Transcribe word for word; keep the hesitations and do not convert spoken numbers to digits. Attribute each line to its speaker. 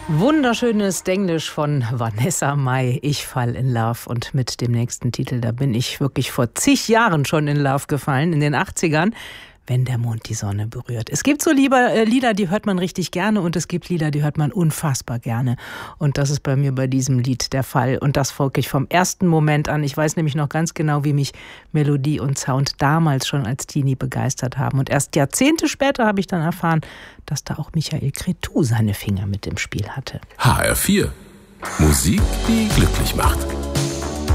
Speaker 1: Wunderschönes Denglisch von Vanessa Mai, Ich fall in Love. Und mit dem nächsten Titel, da bin ich wirklich vor zig Jahren schon in Love gefallen, in den achtzigern. Wenn der Mond die Sonne berührt. Es gibt so lieber äh, Lieder, die hört man richtig gerne, und es gibt Lieder, die hört man unfassbar gerne. Und das ist bei mir bei diesem Lied der Fall. Und das wirklich vom ersten Moment an. Ich weiß nämlich noch ganz genau, wie mich Melodie und Sound damals schon als Teenie begeistert haben. Und erst Jahrzehnte später habe ich dann erfahren, dass da auch Michael Cretu seine Finger mit im Spiel hatte.
Speaker 2: H R vier. Musik, die glücklich macht.